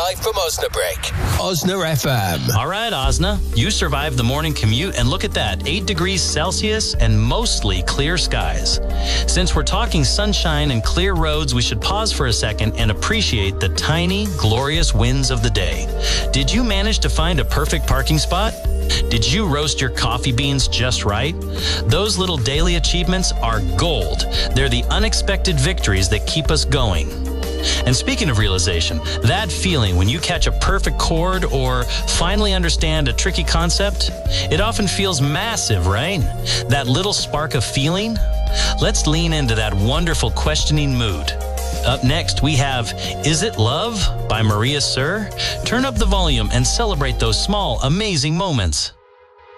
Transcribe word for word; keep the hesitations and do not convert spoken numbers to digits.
live from Osnabrück. Osna F M. All right, Osna, you survived the morning commute, and look at that, eight degrees Celsius and mostly clear skies. Since we're talking sunshine and clear roads, we should pause for a second and appreciate the tiny, glorious wins of the day. Did you manage to find a perfect parking spot? Did you roast your coffee beans just right? Those little daily achievements are gold. They're the unexpected victories that keep us going. And speaking of realization, that feeling when you catch a perfect chord or finally understand a tricky concept, it often feels massive, right? That little spark of feeling? Let's lean into that wonderful questioning mood. Up next, we have Is It Love by Maria Sir. Turn up the volume and celebrate those small, amazing moments.